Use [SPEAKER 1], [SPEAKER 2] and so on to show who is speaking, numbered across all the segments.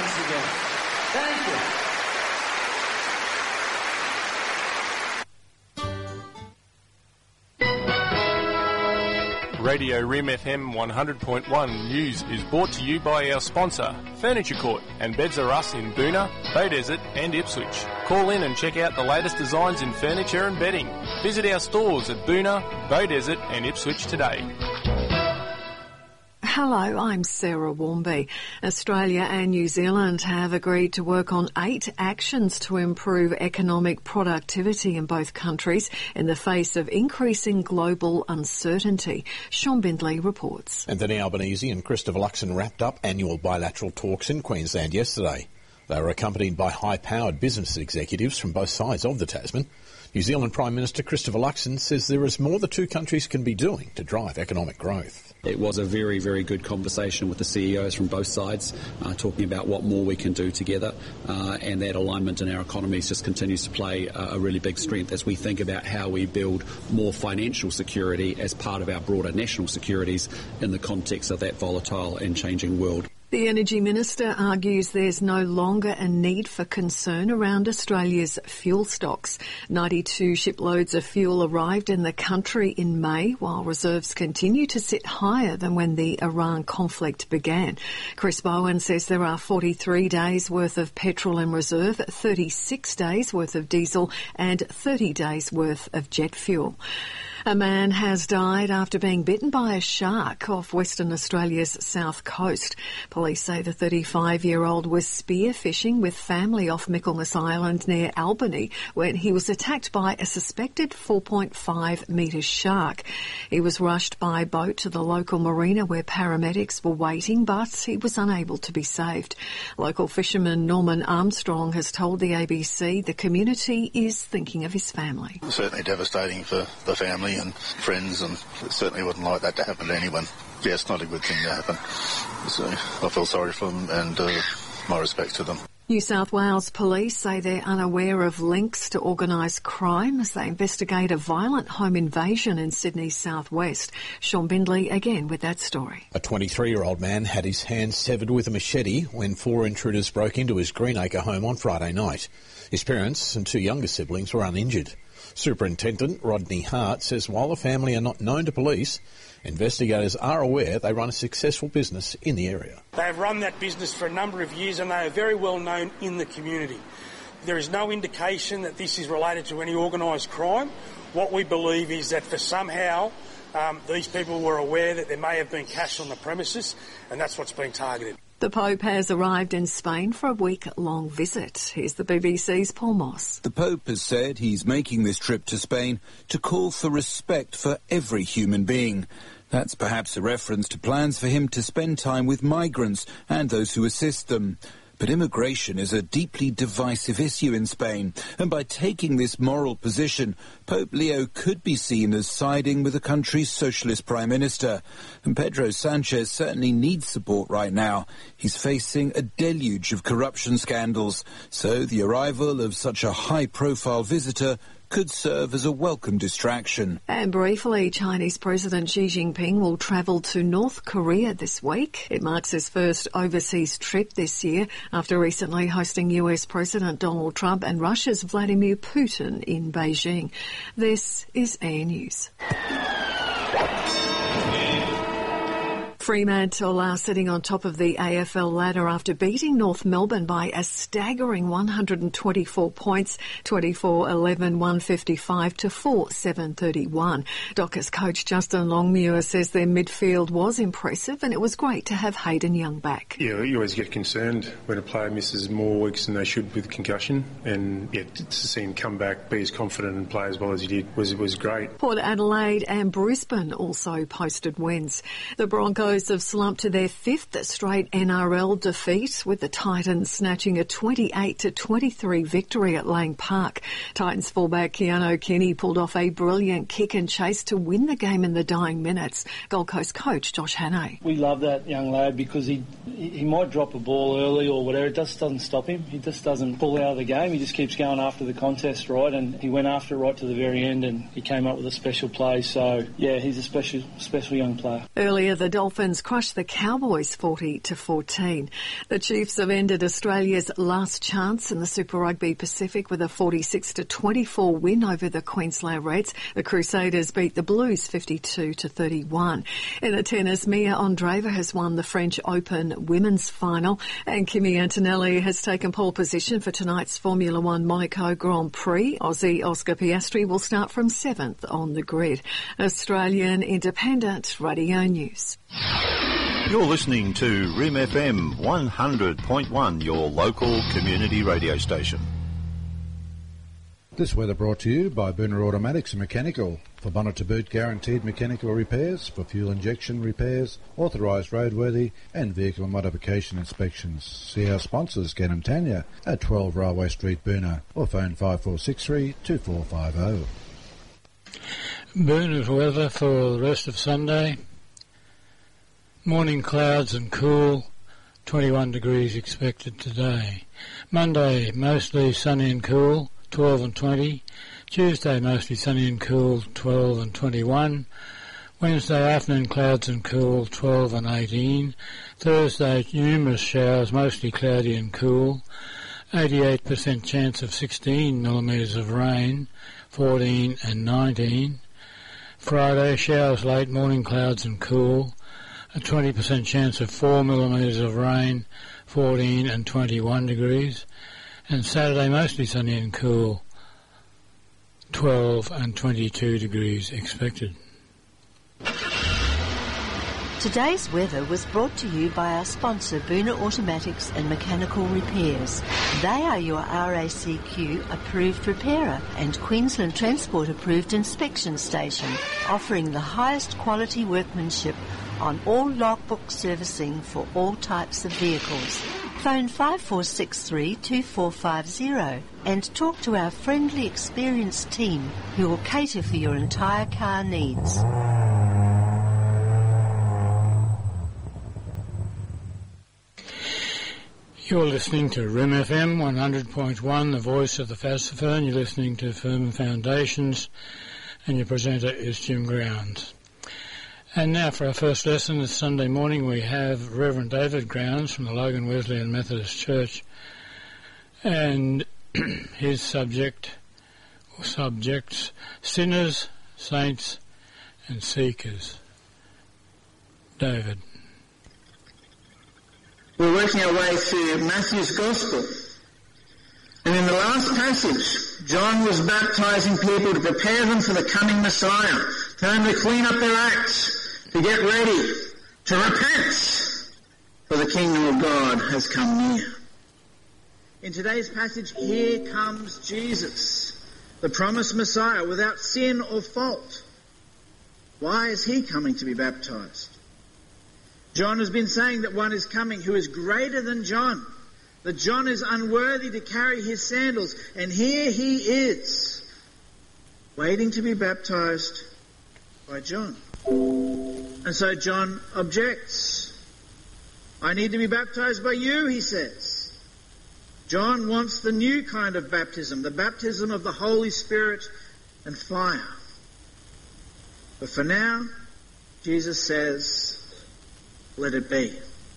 [SPEAKER 1] once again. Thank you.
[SPEAKER 2] Radio Rim FM 100.1 News is brought to you by our sponsor, Furniture Court and Beds R Us in Boonah, Beaudesert and Ipswich. Call in and check out the latest designs in furniture and bedding. Visit our stores at Boonah, Beaudesert and Ipswich today.
[SPEAKER 3] Hello, I'm Sarah Warmby. Australia and New Zealand have agreed to work on 8 actions to improve economic productivity in both countries in the face of increasing global uncertainty. Sean Bindley reports.
[SPEAKER 4] Anthony Albanese and Christopher Luxon wrapped up annual bilateral talks in Queensland yesterday. They were accompanied by high-powered business executives from both sides of the Tasman. New Zealand Prime Minister Christopher Luxon says there is more the two countries can be doing to drive economic growth.
[SPEAKER 5] It was a very, very good conversation with the CEOs from both sides, talking about what more we can do together, and that alignment in our economies just continues to play a really big strength as we think about how we build more financial security as part of our broader national securities in the context of that volatile and changing world.
[SPEAKER 3] The Energy Minister argues there's no longer a need for concern around Australia's fuel stocks. 92 shiploads of fuel arrived in the country in May, while reserves continue to sit higher than when the Iran conflict began. Chris Bowen says there are 43 days worth of petrol in reserve, 36 days worth of diesel and 30 days worth of jet fuel. A man has died after being bitten by a shark off Western Australia's south coast. Police say the 35-year-old was spearfishing with family off Michaelmas Island near Albany when he was attacked by a suspected 4.5-metre shark. He was rushed by boat to the local marina where paramedics were waiting, but he was unable to be saved. Local fisherman Norman Armstrong has told the ABC the community is thinking of his family.
[SPEAKER 6] Certainly devastating for the family and friends, and certainly wouldn't like that to happen to anyone. Yeah, it's not a good thing to happen. So I feel sorry for them and my respect to them.
[SPEAKER 3] New South Wales police say they're unaware of links to organised crime as they investigate a violent home invasion in Sydney's southwest. Sean Bindley again with that story.
[SPEAKER 4] A 23-year-old man had his hand severed with a machete when 4 intruders broke into his Greenacre home on Friday night. His parents and 2 younger siblings were uninjured. Superintendent Rodney Hart says while the family are not known to police, investigators are aware they run a successful business in the area.
[SPEAKER 7] They have run that business for a number of years and they are very well known in the community. There is no indication that this is related to any organised crime. What we believe is that for somehow these people were aware that there may have been cash on the premises, and that's what's being targeted.
[SPEAKER 3] The Pope has arrived in Spain for a week-long visit. Here's the BBC's Paul Moss.
[SPEAKER 8] The Pope has said he's making this trip to Spain to call for respect for every human being. That's perhaps a reference to plans for him to spend time with migrants and those who assist them. But immigration is a deeply divisive issue in Spain, and by taking this moral position, Pope Leo could be seen as siding with the country's socialist prime minister. And Pedro Sanchez certainly needs support right now. He's facing a deluge of corruption scandals, so the arrival of such a high-profile visitor could serve as a welcome distraction.
[SPEAKER 3] And briefly, Chinese President Xi Jinping will travel to North Korea this week. It marks his first overseas trip this year after recently hosting US President Donald Trump and Russia's Vladimir Putin in Beijing. This is Air News. Fremantle are sitting on top of the AFL ladder after beating North Melbourne by a staggering 124 points, 24-11-155 to 4-7-31. Dockers coach Justin Longmuir says their midfield was impressive and it was great to have Hayden Young back.
[SPEAKER 9] Yeah, you always get concerned when a player misses more weeks than they should with concussion, and yeah, to see him come back, be as confident and play as well as he did was great.
[SPEAKER 3] Port Adelaide and Brisbane also posted wins. The Broncos have slumped to their 5th straight NRL defeat, with the Titans snatching a 28-23 victory at Lang Park. Titans fullback Keanu Kenny pulled off a brilliant kick and chase to win the game in the dying minutes. Gold Coast coach Josh Hannay.
[SPEAKER 10] We love that young lad because he might drop a ball early or whatever. It just doesn't stop him. He just doesn't pull out of the game. He just keeps going after the contest, right? And he went after it right to the very end and he came up with a special play. So, yeah, he's a special young player.
[SPEAKER 3] Earlier, the Dolphins Dolphins crushed the Cowboys 40-14. The Chiefs have ended Australia's last chance in the Super Rugby Pacific with a 46-24 win over the Queensland Reds. The Crusaders beat the Blues 52-31. In the tennis, Mia Andreeva has won the French Open women's final, and Kimi Antonelli has taken pole position for tonight's Formula One Monaco Grand Prix. Aussie Oscar Piastri will start from 7th on the grid. Australian Independent Radio News.
[SPEAKER 11] You're listening to RIM FM 100.1, your local community radio station.
[SPEAKER 12] This weather brought to you by Boona Automatics and Mechanical. For bonnet to boot guaranteed mechanical repairs, for fuel injection repairs, authorised roadworthy and vehicle modification inspections. See our sponsors, Ganem Tanya, at 12 Railway Street, Boona, or phone 5463 2450.
[SPEAKER 13] Boona's weather for the rest of Sunday. Morning clouds and cool, 21 degrees expected today. Monday, mostly sunny and cool, 12 and 20. Tuesday, mostly sunny and cool, 12 and 21. Wednesday, afternoon clouds and cool, 12 and 18. Thursday, numerous showers, mostly cloudy and cool. 88% chance of 16 millimetres of rain, 14 and 19. Friday, showers late, morning clouds and cool. A 20% chance of 4 millimetres of rain, 14 and 21 degrees. And Saturday, mostly sunny and cool, 12 and 22 degrees expected.
[SPEAKER 14] Today's weather was brought to you by our sponsor, Boona Automatics and Mechanical Repairs. They are your RACQ approved repairer and Queensland Transport approved inspection station, offering the highest quality workmanship on all logbook servicing for all types of vehicles. Phone 5463 2450 and talk to our friendly, experienced team who will cater for your entire car needs.
[SPEAKER 13] You're listening to RIM FM 100.1, the voice of the Fassifer, and you're listening to Firm Foundations, and your presenter is Jim Grounds. And now for our first lesson this Sunday morning, we have Reverend David Grounds from the Logan Wesleyan Methodist Church, and his subjects, sinners, saints, and seekers. David.
[SPEAKER 15] We're working our way through Matthew's Gospel. And in the last passage, John was baptizing people to prepare them for the coming Messiah, telling them to clean up their acts, to get ready, to repent, for the kingdom of God has come near. In today's passage, here comes Jesus, the promised Messiah, without sin or fault. Why is he coming to be baptized? John has been saying that one is coming who is greater than John, that John is unworthy to carry his sandals, and here he is, waiting to be baptized by John. And so John objects. I need to be baptized by you, he says. John wants the new kind of baptism, the baptism of the Holy Spirit and fire. But for now, Jesus says, let it be.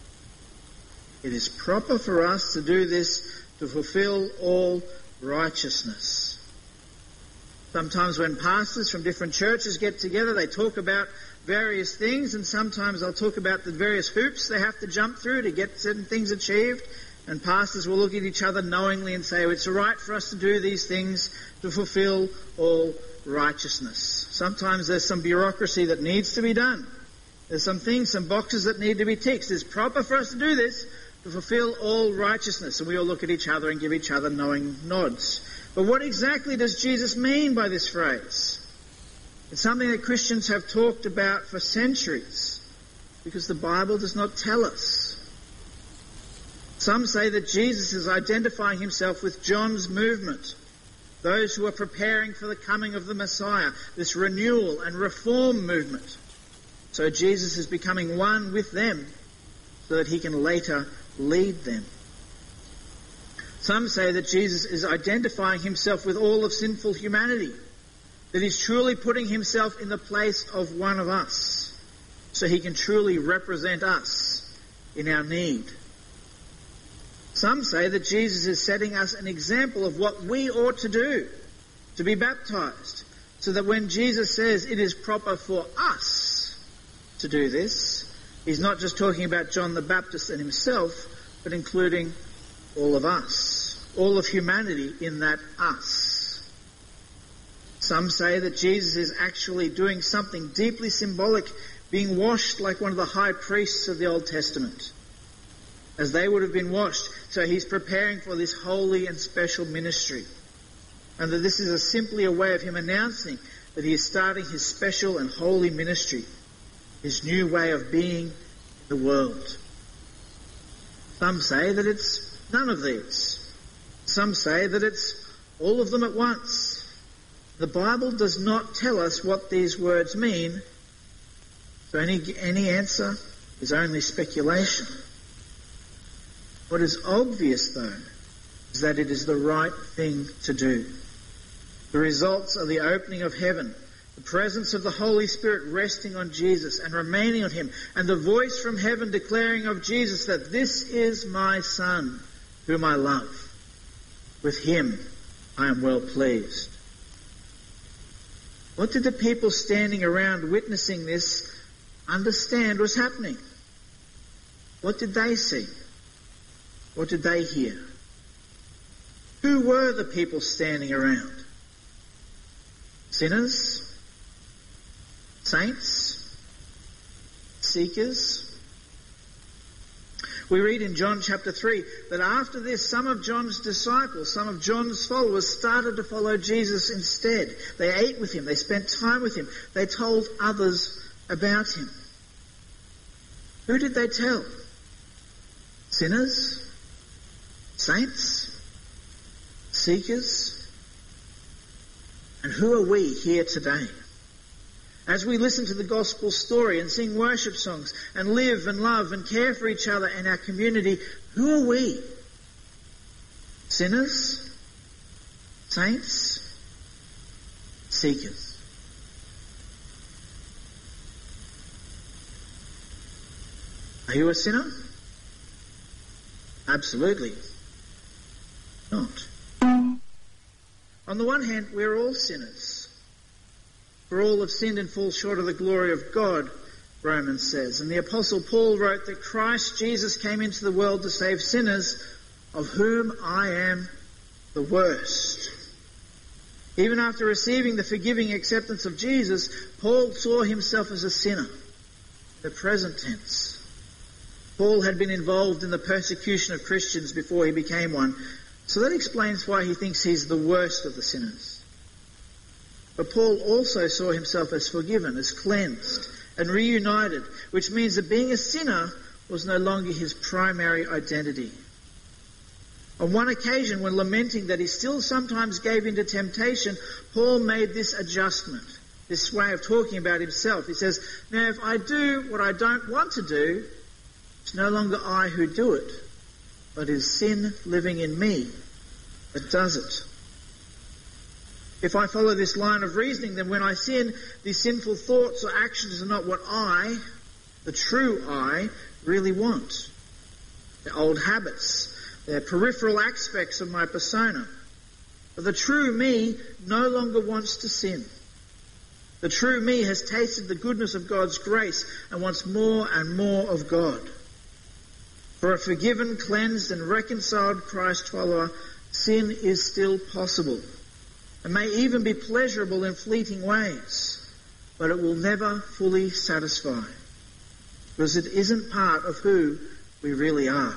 [SPEAKER 15] It is proper for us to do this to fulfill all righteousness. Sometimes when pastors from different churches get together, they talk about various things, and sometimes they'll talk about the various hoops they have to jump through to get certain things achieved. And pastors will look at each other knowingly and say, it's all right for us to do these things to fulfill all righteousness. Sometimes there's some bureaucracy that needs to be done. There's some things, some boxes that need to be ticked. It's proper for us to do this to fulfill all righteousness. And we all look at each other and give each other knowing nods. But what exactly does Jesus mean by this phrase? It's something that Christians have talked about for centuries because the Bible does not tell us. Some say that Jesus is identifying himself with John's movement, those who are preparing for the coming of the Messiah, this renewal and reform movement. So Jesus is becoming one with them so that he can later lead them. Some say that Jesus is identifying himself with all of sinful humanity, that he's truly putting himself in the place of one of us, so he can truly represent us in our need. Some say that Jesus is setting us an example of what we ought to do, to be baptized, so that when Jesus says it is proper for us to do this, he's not just talking about John the Baptist and himself, but including all of us, all of humanity in that us. Some say that Jesus is actually doing something deeply symbolic, being washed like one of the high priests of the Old Testament, as they would have been washed. So he's preparing for this holy and special ministry, and that this is simply a way of him announcing that he is starting his special and holy ministry, his new way of being in the world. Some say that it's none of these. Some say that it's all of them at once. The Bible does not tell us what these words mean, so any answer is only speculation. What is obvious, though, is that it is the right thing to do. The results are the opening of heaven, the presence of the Holy Spirit resting on Jesus and remaining on him, and the voice from heaven declaring of Jesus that this is my Son, whom I love. With him I am well pleased. What did the people standing around witnessing this understand was happening? What did they see? What did they hear? Who were the people standing around? Sinners? Saints? Seekers? We read in John chapter 3 that after this, some of John's disciples, some of John's followers started to follow Jesus instead. They ate with him. They spent time with him. They told others about him. Who did they tell? Sinners? Saints? Seekers? And who are we here today? As we listen to the gospel story and sing worship songs and live and love and care for each other and our community, who are we? Sinners? Saints? Seekers? Are you a sinner? Absolutely not. On the one hand, we're all sinners. For all have sinned and fall short of the glory of God, Romans says. And the Apostle Paul wrote that Christ Jesus came into the world to save sinners, of whom I am the worst. Even after receiving the forgiving acceptance of Jesus, Paul saw himself as a sinner, the present tense. Paul had been involved in the persecution of Christians before he became one, so that explains why he thinks he's the worst of the sinners. But Paul also saw himself as forgiven, as cleansed and reunited, which means that being a sinner was no longer his primary identity. On one occasion, when lamenting that he still sometimes gave in to temptation, Paul made this adjustment, this way of talking about himself. He says, now if I do what I don't want to do, it's no longer I who do it, but is sin living in me that does it. If I follow this line of reasoning, then when I sin, these sinful thoughts or actions are not what I, the true I, really want. They're old habits. They're peripheral aspects of my persona. But the true me no longer wants to sin. The true me has tasted the goodness of God's grace and wants more and more of God. For a forgiven, cleansed and reconciled Christ follower, sin is still possible. It may even be pleasurable in fleeting ways, but it will never fully satisfy, because it isn't part of who we really are.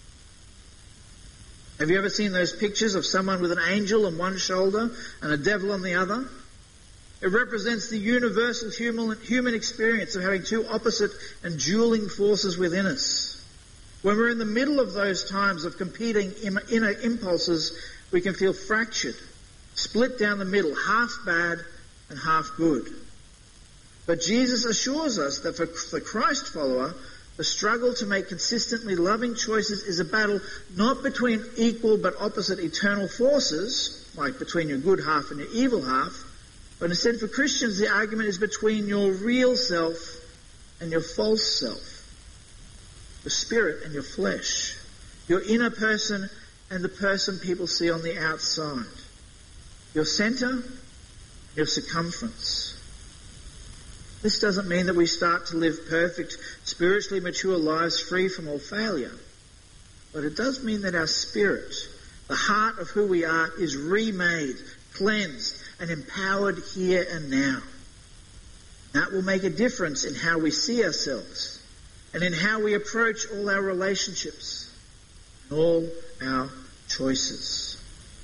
[SPEAKER 15] Have you ever seen those pictures of someone with an angel on one shoulder and a devil on the other? It represents the universal human experience of having two opposite and dueling forces within us. When we're in the middle of those times of competing inner impulses, we can feel fractured, split down the middle, half bad and half good. But Jesus assures us that for the Christ follower, the struggle to make consistently loving choices is a battle not between equal but opposite eternal forces, like between your good half and your evil half, but instead for Christians the argument is between your real self and your false self, your spirit and your flesh, your inner person and the person people see on the outside, your centre, your circumference. This doesn't mean that we start to live perfect, spiritually mature lives free from all failure, but it does mean that our spirit, the heart of who we are, is remade, cleansed, and empowered here and now. That will make a difference in how we see ourselves and in how we approach all our relationships and all our choices.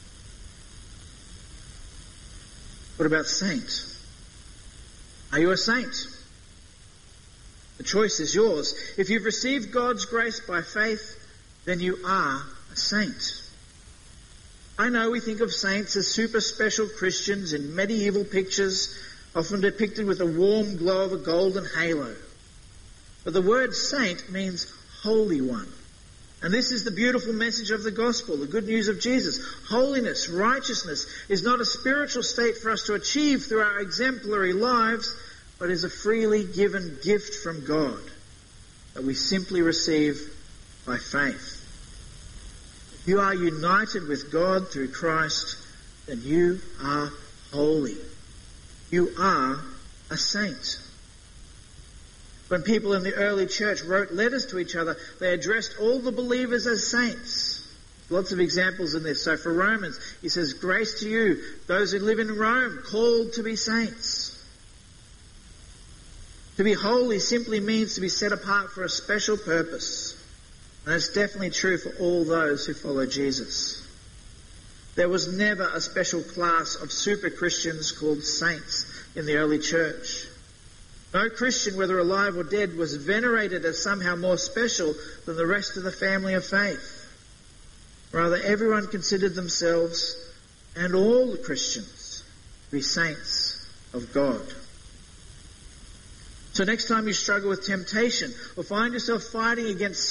[SPEAKER 15] What about saint? Are you a saint? The choice is yours. If you've received God's grace by faith, then you are a saint. I know we think of saints as super special Christians in medieval pictures, often depicted with a warm glow of a golden halo. But the word saint means holy one. And this is the beautiful message of the gospel, the good news of Jesus. Holiness, righteousness is not a spiritual state for us to achieve through our exemplary lives, but is a freely given gift from God that we simply receive by faith. If you are united with God through Christ, then you are holy. You are a saint. When people in the early church wrote letters to each other, they addressed all the believers as saints. Lots of examples in this. So for Romans, he says, grace to you, those who live in Rome, called to be saints. To be holy simply means to be set apart for a special purpose. And that's definitely true for all those who follow Jesus. There was never a special class of super Christians called saints in the early church. No Christian, whether alive or dead, was venerated as somehow more special than the rest of the family of faith. Rather, everyone considered themselves, and all the Christians, to be saints of God. So next time you struggle with temptation or find yourself fighting against